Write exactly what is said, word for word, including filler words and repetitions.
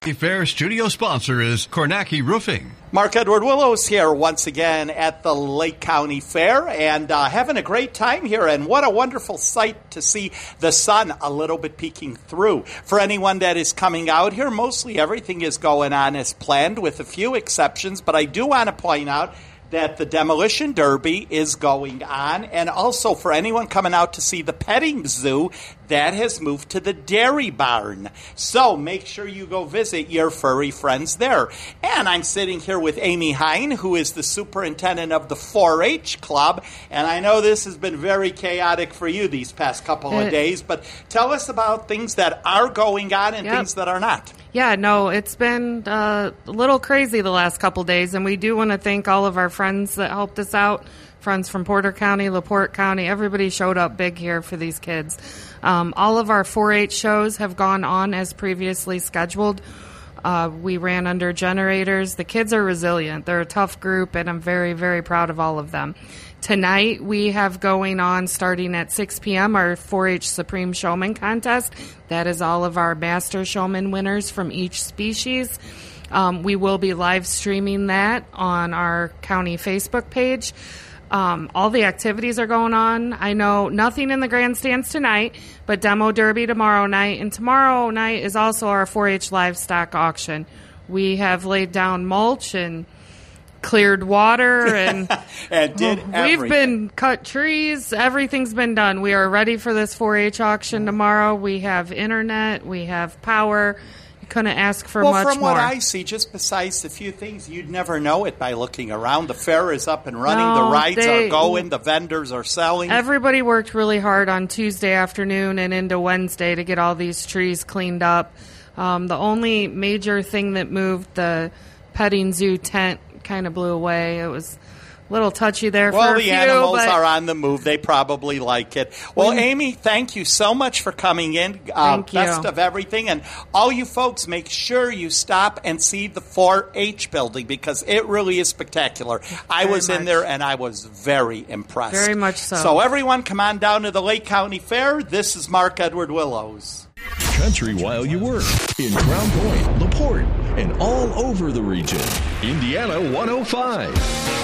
The Fair studio sponsor is Kornacki Roofing. Mark Edward Willows here once again at the Lake County Fair and uh, having a great time here. And what a wonderful sight to see the sun a little bit peeking through. For anyone that is coming out here, mostly everything is going on as planned with a few exceptions. But I do want to point out that the Demolition Derby is going on. And also for anyone coming out to see the petting zoo, that has moved to the Dairy Barn. So make sure you go visit your furry friends there. And I'm sitting here with Amy Hine, who is the superintendent of the four H Club. And I know this has been very chaotic for you these past couple of days, but tell us about things that are going on and yep. things that are not. Yeah, no, it's been uh, a little crazy the last couple days, and we do want to thank all of our friends that helped us out. Friends from Porter County, LaPorte County, everybody showed up big here for these kids. Um, all of our four H shows have gone on as previously scheduled. Uh, we ran under generators. The kids are resilient. They're a tough group, and I'm very, very proud of all of them. Tonight, we have going on, starting at six p.m., our four H Supreme Showman Contest. That is all of our Master Showman winners from each species. Um, we will be live streaming that on our county Facebook page. Um, all the activities are going on. I know nothing in the grandstands tonight, but Demo Derby tomorrow night. And tomorrow night is also our four H livestock auction. We have laid down mulch and cleared water and, and did we've everything. been cut trees. Everything's been done. We are ready for this four H auction tomorrow. We have internet. We have power. Couldn't ask for well, much more. Well, from what I see, just besides a few things, you'd never know it by looking around. The fair is up and running. No, the rides they, are going. The vendors are selling. Everybody worked really hard on Tuesday afternoon and into Wednesday to get all these trees cleaned up. Um, the only major thing that moved, the petting zoo tent kind of blew away. It was a little touchy there well, for a the few. animals but are on the move. They probably like it. Well, we, Amy, thank you so much for coming in. Uh, thank you. Best of everything. And all you folks, make sure you stop and see the four H building because it really is spectacular. Very I was much. in there, and I was very impressed. Very much so. So everyone, come on down to the Lake County Fair. This is Mark Edward Willows. Country while you work in Crown Point, LaPorte, and all over the region. Indiana one oh five.